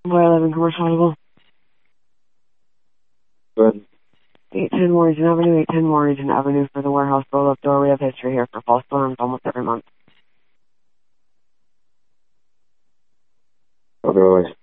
Where I live in Commercial. Good. 810 Warrington Avenue, 810 Warrington Avenue for the warehouse roll-up door. We have history here for false alarms almost every month. Okay,